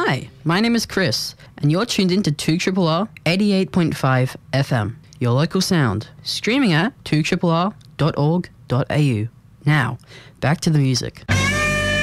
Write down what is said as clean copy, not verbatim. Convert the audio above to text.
Hi, my name is Chris, and you're tuned in to 2RRR 88.5 FM, your local sound, streaming at 2RRR.org.au. Now, back to the music.